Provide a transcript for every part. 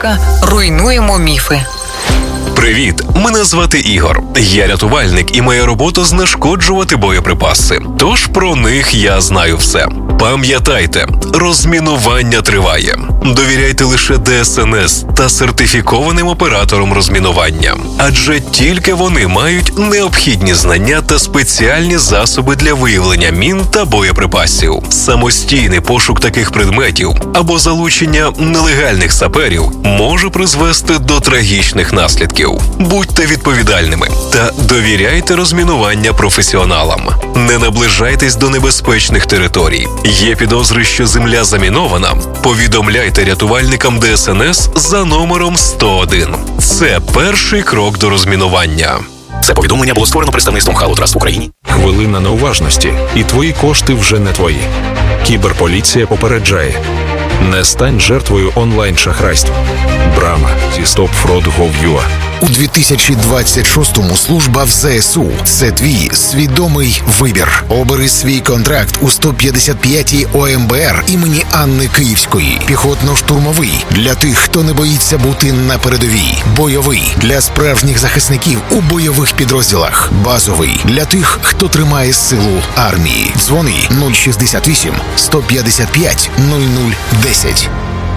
Ромашка. Руйнуємо міфи. Привіт, мене звати Ігор. Я рятувальник і моя робота знешкоджувати боєприпаси. Тож про них я знаю все. Пам'ятайте, розмінування триває. Довіряйте лише ДСНС та сертифікованим операторам розмінування. Адже тільки вони мають необхідні знання та спеціальні засоби для виявлення мін та боєприпасів. Самостійний пошук таких предметів або залучення нелегальних саперів може призвести до трагічних наслідків. Будьте відповідальними та довіряйте розмінування професіоналам. Не наближайтесь до небезпечних територій. Є підозри, що земля замінована? Повідомляйте рятувальникам ДСНС за номером 101. Це перший крок до розмінування. Це повідомлення було створено представництвом Халу Траст в Україні. Хвилина неуважності, і твої кошти вже не твої. Кіберполіція попереджає. Не стань жертвою онлайн-шахрайств. Брама зі StopFraud.gov.ua. У 2026-му служба в ЗСУ – це твій свідомий вибір. Обери свій контракт у 155-й ОМБР імені Анни Київської. Піхотно-штурмовий – для тих, хто не боїться бути на передовій. Бойовий – для справжніх захисників у бойових підрозділах. Базовий – для тих, хто тримає силу армії. Дзвони 068 155 0010.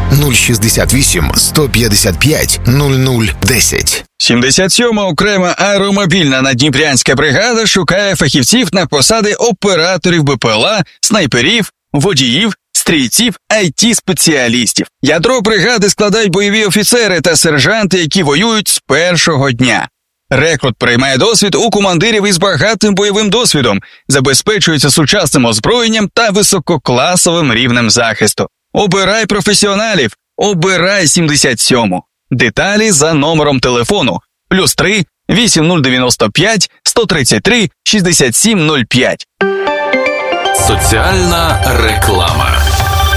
068 155 0010. 77-ма окрема аеромобільна наддніпрянська бригада шукає фахівців на посади операторів БПЛА, снайперів, водіїв, стрільців, IT-спеціалістів. Ядро бригади складають бойові офіцери та сержанти, які воюють з першого дня. Рекрут приймає досвід у командирів із багатим бойовим досвідом, забезпечується сучасним озброєнням та висококласовим рівнем захисту. Обирай професіоналів, обирай 77-му. Деталі за номером телефону +3 8095 133 6705. Соціальна реклама.